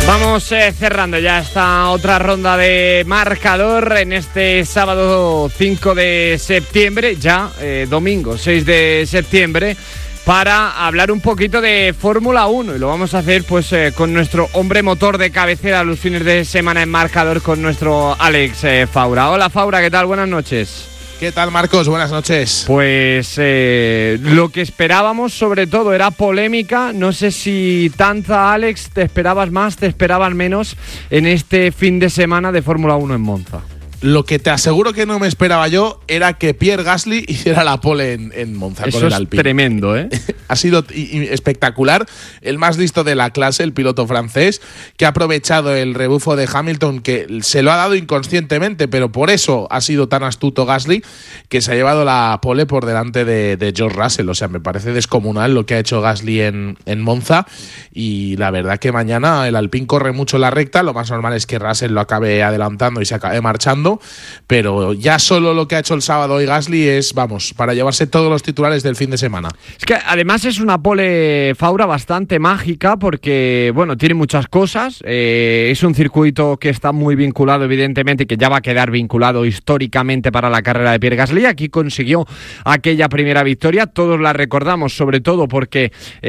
Vamos cerrando ya esta otra ronda de marcador en este sábado 5 de septiembre, ya domingo 6 de septiembre, para hablar un poquito de Fórmula 1 y lo vamos a hacer pues con nuestro hombre motor de cabecera los fines de semana en marcador, con nuestro Alex Faura. Hola Faura, ¿qué tal? Buenas noches. ¿Qué tal, Marcos? Buenas noches. Pues lo que esperábamos sobre todo era polémica. No sé si tanta, Alex, ¿te esperabas más, te esperabas menos en este fin de semana de Fórmula 1 en Monza? Lo que te aseguro que no me esperaba yo era que Pierre Gasly hiciera la pole en Monza. Eso con el es Alpine. Tremendo, ¿eh? Ha sido espectacular. El más listo de la clase, el piloto francés, que ha aprovechado el rebufo de Hamilton, que se lo ha dado inconscientemente, pero por eso ha sido tan astuto Gasly, que se ha llevado la pole por delante de George Russell. O sea, me parece descomunal lo que ha hecho Gasly en Monza. Y la verdad que mañana el Alpine corre mucho la recta. Lo más normal es que Russell lo acabe adelantando y se acabe marchando. Pero ya solo lo que ha hecho el sábado hoy Gasly es, vamos, para llevarse todos los titulares del fin de semana. Es que además es una pole, Faura, bastante mágica porque, bueno, tiene muchas cosas. Es un circuito que está muy vinculado, evidentemente, y que ya va a quedar vinculado históricamente para la carrera de Pierre Gasly. Aquí consiguió aquella primera victoria. Todos la recordamos, sobre todo porque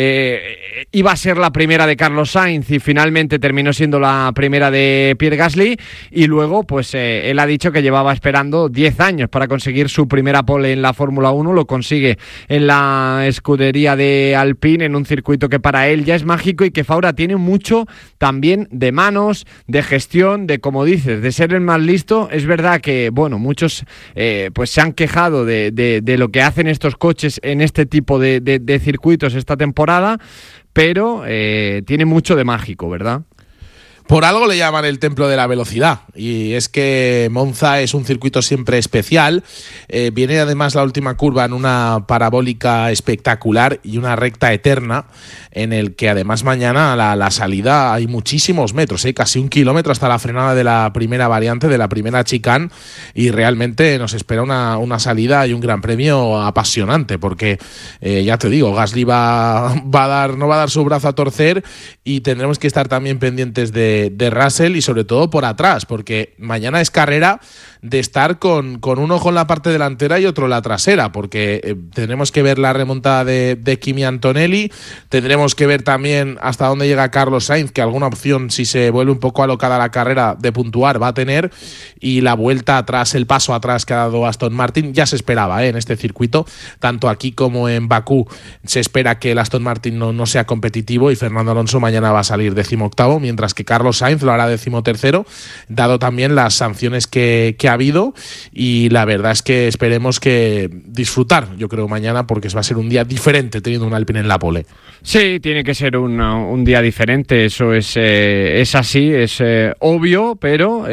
iba a ser la primera de Carlos Sainz y finalmente terminó siendo la primera de Pierre Gasly. Y luego, pues, él ha dicho que llevaba esperando 10 años para conseguir su primera pole en la Fórmula 1, lo consigue en la escudería de Alpine, en un circuito que para él ya es mágico y que Faura tiene mucho también de manos, de gestión, de, como dices, de ser el más listo. Es verdad que, bueno, muchos pues se han quejado de lo que hacen estos coches en este tipo de circuitos esta temporada, pero tiene mucho de mágico, ¿verdad? Por algo le llaman el templo de la velocidad, y es que Monza es un circuito siempre especial. Viene además la última curva en una parabólica espectacular y una recta eterna, en el que además mañana la salida hay muchísimos metros, casi 1 kilómetro hasta la frenada de la primera variante, de la primera chicane, y realmente nos espera una salida y un gran premio apasionante, porque ya te digo, Gasly no va a dar su brazo a torcer, y tendremos que estar también pendientes de Russell y sobre todo por atrás, porque mañana es carrera de estar con un ojo en la parte delantera y otro en la trasera, porque tendremos que ver la remontada de Kimi Antonelli, tendremos que ver también hasta dónde llega Carlos Sainz, que alguna opción, si se vuelve un poco alocada la carrera, de puntuar va a tener, y la vuelta atrás, el paso atrás que ha dado Aston Martin, ya se esperaba en este circuito, tanto aquí como en Bakú se espera que el Aston Martin no sea competitivo, y Fernando Alonso mañana va a salir 18º, mientras que Carlos Sainz lo hará 13º, dado también las sanciones que ha habido. Y la verdad es que esperemos que disfrutar, yo creo, mañana, porque va a ser un día diferente teniendo un Alpine en la pole. Sí, tiene que ser un día diferente, eso es así, es obvio, pero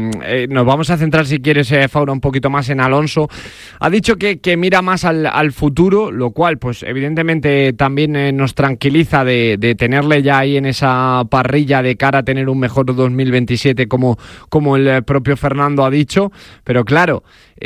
nos vamos a centrar, si quieres, Faura, un poquito más en Alonso. Ha dicho que mira más al futuro, lo cual pues evidentemente también nos tranquiliza de tenerle ya ahí en esa parrilla de cara a tener un mejor 2027 como el propio Fernando ha dicho, pero claro,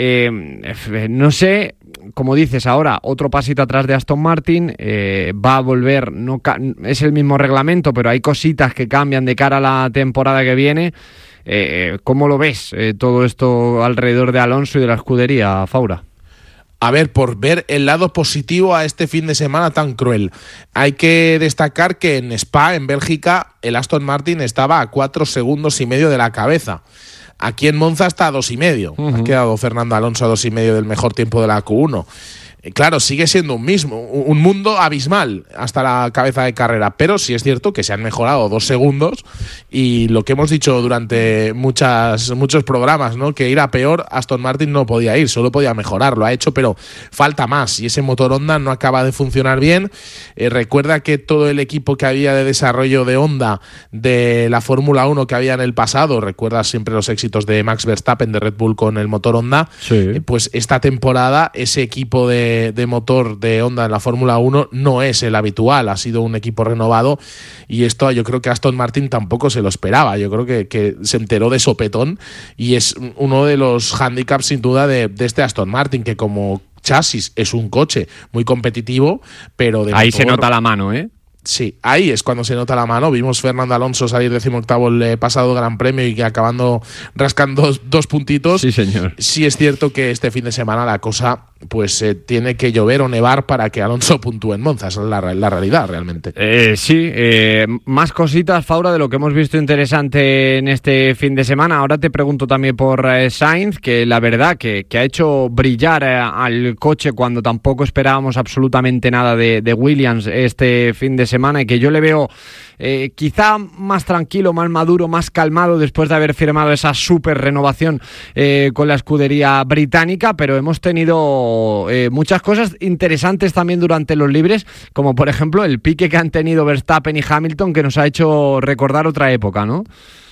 no sé, como dices ahora, otro pasito atrás de Aston Martin, va a volver, es el mismo reglamento, pero hay cositas que cambian de cara a la temporada que viene. ¿Cómo lo ves todo esto alrededor de Alonso y de la escudería, Faura? A ver, por ver el lado positivo a este fin de semana tan cruel, hay que destacar que en Spa, en Bélgica, el Aston Martin estaba a 4,5 segundos de la cabeza. Aquí en Monza está a 2,5. Ha quedado Fernando Alonso a 2,5 del mejor tiempo de la Q1. Claro, sigue siendo un mundo abismal hasta la cabeza de carrera, pero sí es cierto que se han mejorado 2 segundos, y lo que hemos dicho durante muchos programas, ¿no? Que ir a peor, Aston Martin no podía ir, solo podía mejorar, lo ha hecho, pero falta más, y ese motor Honda no acaba de funcionar bien. Recuerda que todo el equipo que había de desarrollo de Honda de la Fórmula 1 que había en el pasado, recuerdas siempre los éxitos de Max Verstappen de Red Bull con el motor Honda, sí. Pues esta temporada ese equipo de motor de Honda en la Fórmula 1 no es el habitual, ha sido un equipo renovado, y esto yo creo que Aston Martin tampoco se lo esperaba. Yo creo que se enteró de sopetón, y es uno de los hándicaps sin duda de este Aston Martin, que como chasis es un coche muy competitivo, pero de ahí motor, se nota la mano, ¿eh? Sí, ahí es cuando se nota la mano. Vimos Fernando Alonso salir 18º el pasado Gran Premio y que acabando rascando dos puntitos. Sí, señor. Sí es cierto que este fin de semana la cosa pues tiene que llover o nevar para que Alonso puntúe en Monza. Esa es la realidad realmente. Sí, más cositas, Faura, de lo que hemos visto interesante en este fin de semana. Ahora te pregunto también por Sainz, que la verdad que ha hecho brillar al coche cuando tampoco esperábamos absolutamente nada de Williams este fin de semana, y que yo le veo quizá más tranquilo, más maduro, más calmado después de haber firmado esa súper renovación con la escudería británica. Pero hemos tenido muchas cosas interesantes también durante los libres, como por ejemplo el pique que han tenido Verstappen y Hamilton, que nos ha hecho recordar otra época, ¿no?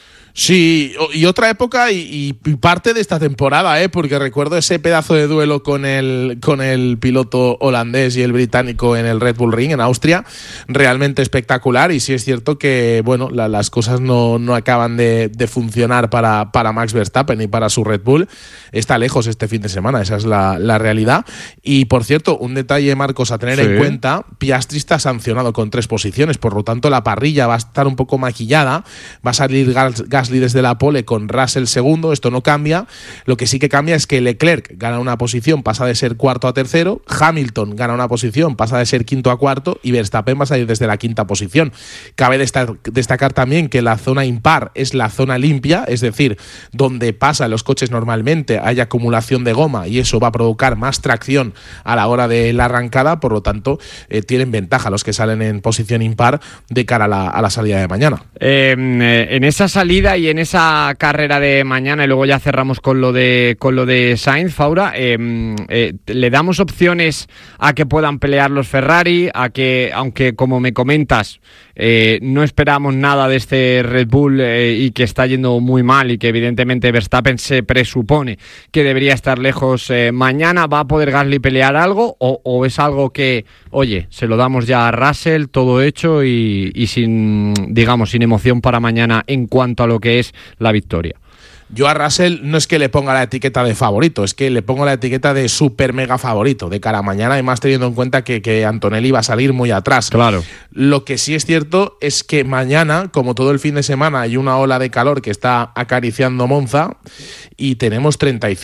Sí, y otra época y parte de esta temporada, porque recuerdo ese pedazo de duelo con el piloto holandés y el británico en el Red Bull Ring en Austria, realmente espectacular. Y sí es cierto que bueno, las cosas no acaban de funcionar para Max Verstappen y para su Red Bull. Está lejos este fin de semana, esa es la realidad. Y por cierto, un detalle, Marcos, a tener en cuenta: Piastri está sancionado con 3 posiciones, por lo tanto la parrilla va a estar un poco maquillada, va a salir Gasly desde la pole con Russell segundo. Esto no cambia. Lo que sí que cambia es que Leclerc gana una posición, pasa de ser cuarto a tercero, Hamilton gana una posición, pasa de ser quinto a cuarto, y Verstappen va a salir desde la quinta posición. Cabe destacar también que la zona impar es la zona limpia, es decir, donde pasan los coches normalmente hay acumulación de goma, y eso va a provocar más tracción a la hora de la arrancada. Por lo tanto, tienen ventaja los que salen en posición impar de cara a la salida de mañana. En esa salida y en esa carrera de mañana, y luego ya cerramos con lo de Sainz, Faura, le damos opciones a que puedan pelear los Ferrari, a que, aunque como me comentas, no esperamos nada de este Red Bull y que está yendo muy mal, y que evidentemente Verstappen se presupone que debería estar lejos mañana. ¿Va a poder Gasly pelear algo o es algo que, oye, se lo damos ya a Russell, todo hecho y sin emoción para mañana en cuanto a lo que es la victoria? Yo a Russell no es que le ponga la etiqueta de favorito, es que le pongo la etiqueta de super mega favorito de cara a mañana, y más teniendo en cuenta que Antonelli va a salir muy atrás. Claro. Lo que sí es cierto es que mañana, como todo el fin de semana, hay una ola de calor que está acariciando Monza y tenemos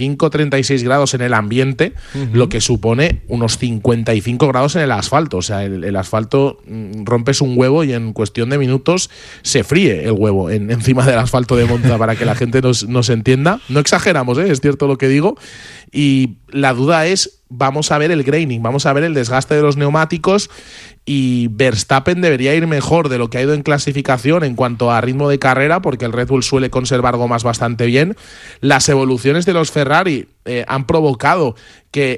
35-36 grados en el ambiente, lo que supone unos 55 grados en el asfalto. O sea, el asfalto, rompes un huevo y en cuestión de minutos se fríe el huevo encima del asfalto de Monza, para que la gente nos entienda. No exageramos, es cierto lo que digo. Y la duda es, vamos a ver el graining, vamos a ver el desgaste de los neumáticos, y Verstappen debería ir mejor de lo que ha ido en clasificación en cuanto a ritmo de carrera, porque el Red Bull suele conservar gomas bastante bien. Las evoluciones de los Ferrari han provocado que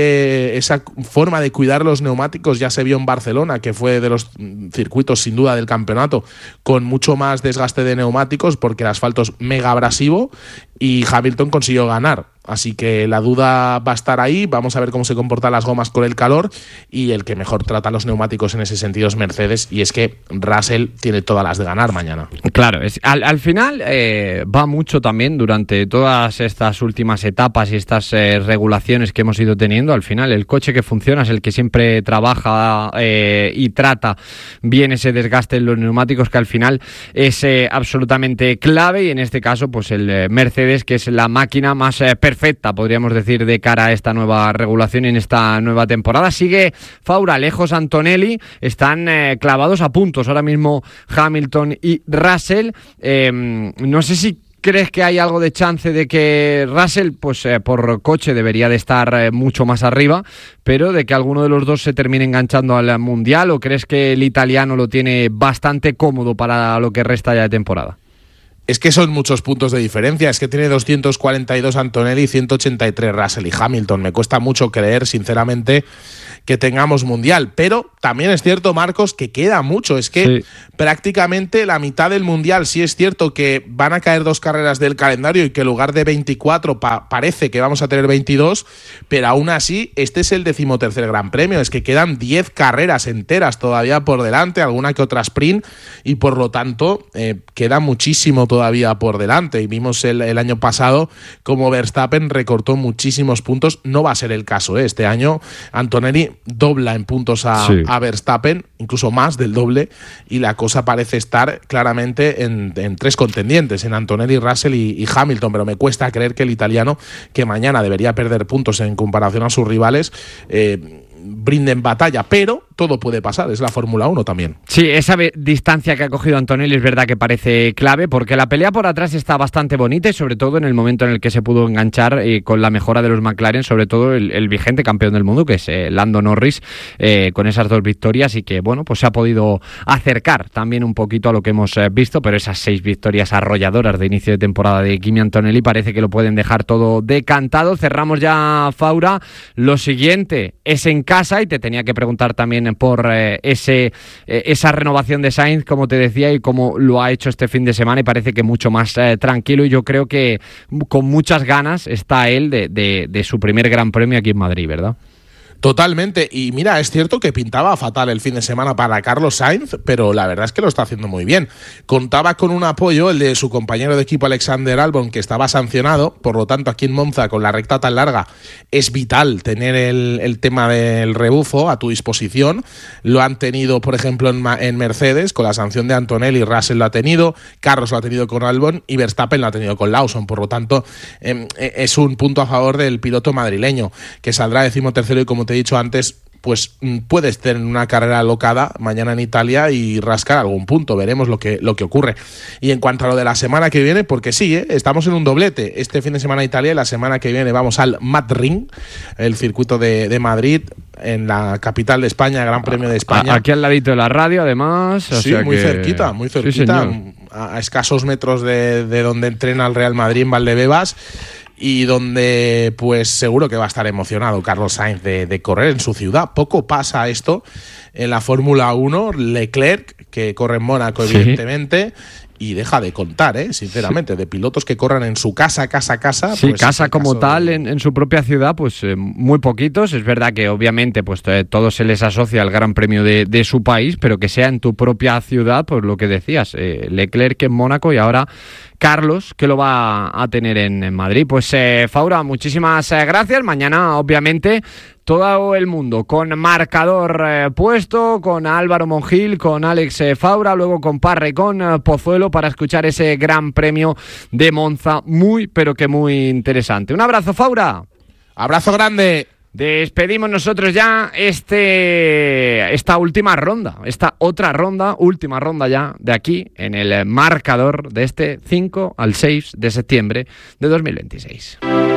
esa forma de cuidar los neumáticos ya se vio en Barcelona, que fue de los circuitos sin duda del campeonato con mucho más desgaste de neumáticos, porque el asfalto es mega abrasivo, y Hamilton consiguió ganar. Así que la duda va a estar ahí. Vamos a ver cómo se comportan las gomas con el calor, y el que mejor trata los neumáticos en ese sentido es Mercedes, y es que Russell tiene todas las de ganar mañana. Claro, al final va mucho también durante todas estas últimas etapas y estas regulaciones que hemos ido teniendo. Al final el coche que funciona es el que siempre trabaja y trata bien ese desgaste en los neumáticos, que al final es absolutamente clave, y en este caso pues el Mercedes, que es la máquina más perfecta, podríamos decir, de cara a esta nueva regulación y en esta nueva temporada. Sigue Faura lejos Antonelli, están clavados a puntos ahora mismo Hamilton y Russell. No sé si ¿crees que hay algo de chance de que Russell, pues por coche debería de estar mucho más arriba, pero de que alguno de los dos se termine enganchando al Mundial, o crees que el italiano lo tiene bastante cómodo para lo que resta ya de temporada? Es que son muchos puntos de diferencia, es que tiene 242 Antonelli, 183 Russell y Hamilton. Me cuesta mucho creer, sinceramente, que tengamos Mundial, pero también es cierto, Marcos, que queda mucho. Es que prácticamente la mitad del Mundial. Sí es cierto que van a caer 2 carreras del calendario y que en lugar de 24 parece que vamos a tener 22, pero aún así este es el 13º Gran Premio. Es que quedan 10 carreras enteras todavía por delante, alguna que otra sprint, y por lo tanto queda muchísimo todavía por delante. Y vimos el año pasado como Verstappen recortó muchísimos puntos. No va a ser el caso, Este año Antonelli dobla en puntos a Verstappen, incluso más del doble, y la cosa parece estar claramente en 3 contendientes, en Antonelli, Russell y Hamilton, pero me cuesta creer que el italiano, que mañana debería perder puntos en comparación a sus rivales, brinden batalla, pero todo puede pasar, es la Fórmula 1 también. Sí, esa distancia que ha cogido Antonelli es verdad que parece clave, porque la pelea por atrás está bastante bonita y sobre todo en el momento en el que se pudo enganchar con la mejora de los McLaren, sobre todo el vigente campeón del mundo, que es Lando Norris, con esas 2 victorias, y que bueno, pues se ha podido acercar también un poquito a lo que hemos visto, pero esas 6 victorias arrolladoras de inicio de temporada de Kimi Antonelli parece que lo pueden dejar todo decantado. Cerramos ya, Faura. Lo siguiente es en casa, y te tenía que preguntar también por esa renovación de Sainz, como te decía, y cómo lo ha hecho este fin de semana, y parece que mucho más tranquilo, y yo creo que con muchas ganas está él de su primer Gran Premio aquí en Madrid, ¿verdad? Totalmente, y mira, es cierto que pintaba fatal el fin de semana para Carlos Sainz, pero la verdad es que lo está haciendo muy bien. Contaba con un apoyo, el de su compañero de equipo Alexander Albon, que estaba sancionado, por lo tanto aquí en Monza, con la recta tan larga, es vital tener el tema del rebufo a tu disposición. Lo han tenido, por ejemplo, en Mercedes, con la sanción de Antonelli, Russell lo ha tenido, Carlos lo ha tenido con Albon y Verstappen lo ha tenido con Lawson, por lo tanto es un punto a favor del piloto madrileño, que saldrá 13º, y como te he dicho antes, pues puedes tener una carrera alocada mañana en Italia y rascar algún punto. Veremos lo que ocurre. Y en cuanto a lo de la semana que viene, porque sí, estamos en un doblete. Este fin de semana Italia, y la semana que viene vamos al Madrid, el circuito de Madrid, en la capital de España, Gran Premio de España. Aquí al ladito de la radio, además. Sí, muy cerquita, muy cerquita. Sí, a escasos metros de donde entrena el Real Madrid, en Valdebebas. Y donde pues seguro que va a estar emocionado Carlos Sainz de correr en su ciudad. Poco pasa esto en la Fórmula 1. Leclerc, que corre en Mónaco, evidentemente, y deja de contar, sinceramente, de pilotos que corran en su casa. Sí, pues, casa como tal, en su propia ciudad, pues muy poquitos. Es verdad que obviamente pues todo se les asocia al Gran Premio de su país, pero que sea en tu propia ciudad, pues lo que decías, Leclerc en Mónaco, y ahora Carlos, que lo va a tener en Madrid. Pues Faura, muchísimas gracias. Mañana, obviamente, todo el mundo con marcador puesto, con Álvaro Mongil, con Alex Faura, luego con Parra y con Pozuelo, para escuchar ese Gran Premio de Monza, muy, pero que muy interesante. Un abrazo, Faura. Abrazo grande. Despedimos nosotros ya esta última ronda, última ronda ya de aquí, en el marcador de este 5 al 6 de septiembre de 2026.